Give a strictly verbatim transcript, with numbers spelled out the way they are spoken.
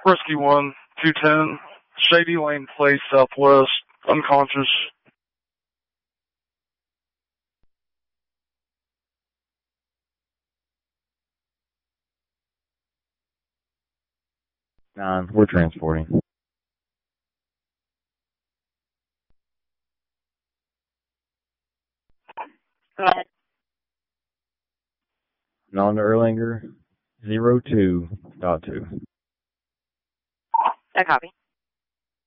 Rescue one, two ten, Shady Lane Place, Southwest, unconscious. Nine, we're transporting. Go ahead. Non to Erlanger, zero two dot two. I copy.